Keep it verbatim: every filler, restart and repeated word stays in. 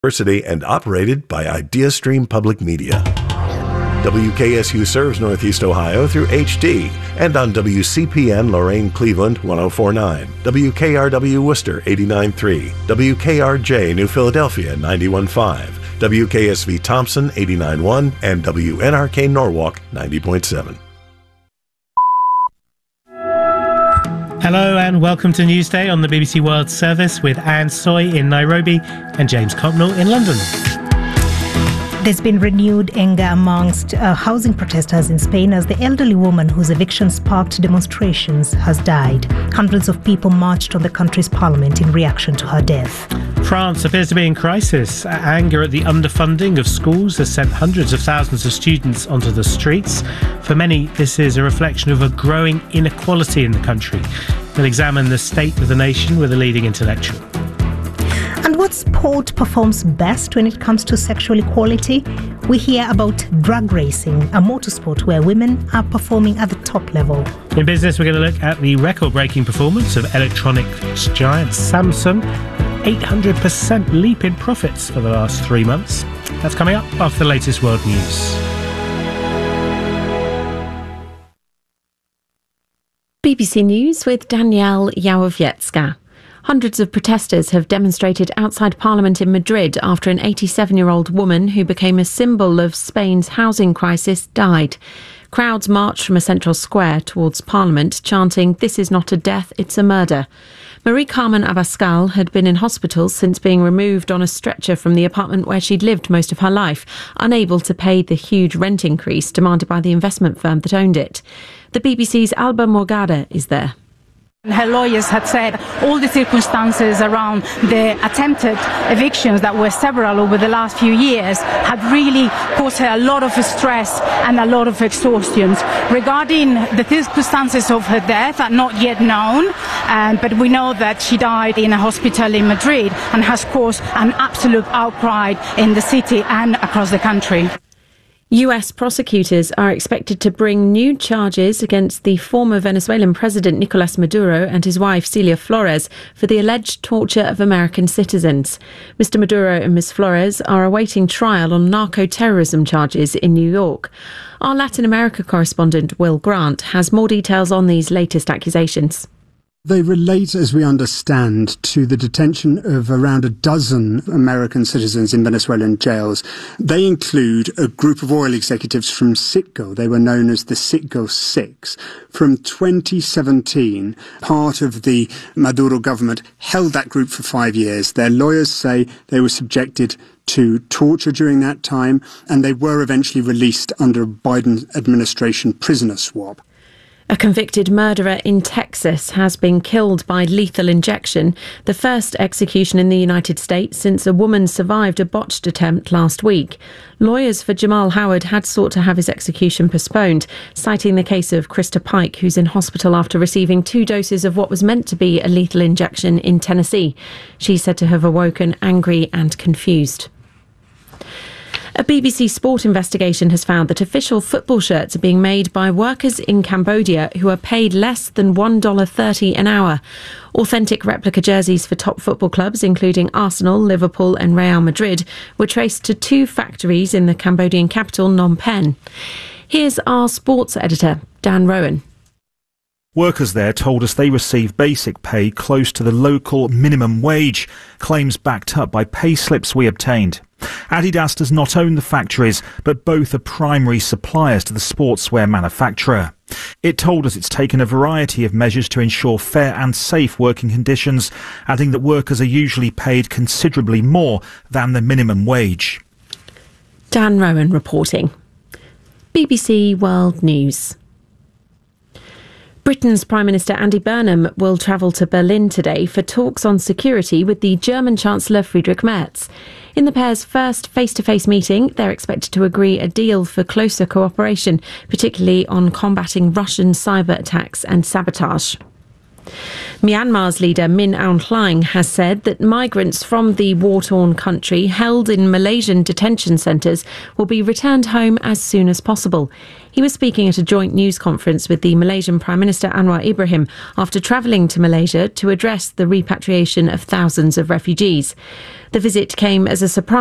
University and operated by IdeaStream Public Media. W K S U serves Northeast Ohio through H D and on W C P N Lorain Cleveland one oh four point nine, W K R W Worcester eighty-nine point three, W K R J New Philadelphia ninety-one point five, W K S V Thompson eighty-nine point one, and W N R K Norwalk ninety point seven. Hello and welcome to Newsday on the B B C World Service with Anne Soy in Nairobi and James Copnell in London. There's been renewed anger amongst uh, housing protesters in Spain as the elderly woman whose eviction sparked demonstrations has died. Hundreds of people marched on the country's parliament in reaction to her death. France appears to be in crisis. Anger at the underfunding of schools has sent hundreds of thousands of students onto the streets. For many, this is a reflection of a growing inequality in the country. We'll examine the state of the nation with a leading intellectual. And what sport performs best when it comes to sexual equality? We hear about drag racing, a motorsport where women are performing at the top level. In business, we're going to look at the record-breaking performance of electronics giant Samsung. eight hundred percent leap in profits for the last three months. That's coming up after the latest world news. B B C News with Danielle Jałowiecka. Hundreds of protesters have demonstrated outside Parliament in Madrid after an eighty-seven-year-old woman who became a symbol of Spain's housing crisis died. Crowds marched from a central square towards Parliament, chanting, "This is not a death, it's a murder." Marie Carmen Abascal had been in hospital since being removed on a stretcher from the apartment where she'd lived most of her life, unable to pay the huge rent increase demanded by the investment firm that owned it. The B B C's Alba Morgada is there. Her lawyers had said all the circumstances around the attempted evictions, that were several over the last few years, had really caused her a lot of stress and a lot of exhaustion. Regarding the circumstances of her death are not yet known, um, but we know that she died in a hospital in Madrid and has caused an absolute outcry in the city and across the country. U S prosecutors are expected to bring new charges against the former Venezuelan president Nicolas Maduro and his wife Celia Flores for the alleged torture of American citizens. Mister Maduro and Miz Flores are awaiting trial on narco-terrorism charges in New York. Our Latin America correspondent Will Grant has more details on these latest accusations. They relate, as we understand, to the detention of around a dozen American citizens in Venezuelan jails. They include a group of oil executives from Citgo. They were known as the Citgo Six. From twenty seventeen, part of the Maduro government held that group for five years. Their lawyers say they were subjected to torture during that time, and they were eventually released under a Biden administration prisoner swap. A convicted murderer in Texas has been killed by lethal injection, the first execution in the United States since a woman survived a botched attempt last week. Lawyers for Jamal Howard had sought to have his execution postponed, citing the case of Krista Pike, who's in hospital after receiving two doses of what was meant to be a lethal injection in Tennessee. She's said to have awoken angry and confused. A B B C Sport investigation has found that official football shirts are being made by workers in Cambodia who are paid less than one dollar thirty an hour. Authentic replica jerseys for top football clubs, including Arsenal, Liverpool and Real Madrid, were traced to two factories in the Cambodian capital, Phnom Penh. Here's our sports editor, Dan Rowan. Workers there told us they receive basic pay close to the local minimum wage, claims backed up by pay slips we obtained. Adidas does not own the factories, but both are primary suppliers to the sportswear manufacturer. It told us it's taken a variety of measures to ensure fair and safe working conditions, adding that workers are usually paid considerably more than the minimum wage. Dan Rowan reporting. B B C World News. Britain's Prime Minister Andy Burnham will travel to Berlin today for talks on security with the German Chancellor Friedrich Merz. In the pair's first face-to-face meeting, they're expected to agree a deal for closer cooperation, particularly on combating Russian cyber attacks and sabotage. Myanmar's leader Min Aung Hlaing has said that migrants from the war-torn country held in Malaysian detention centres will be returned home as soon as possible. He was speaking at a joint news conference with the Malaysian Prime Minister Anwar Ibrahim after travelling to Malaysia to address the repatriation of thousands of refugees. The visit came as a surprise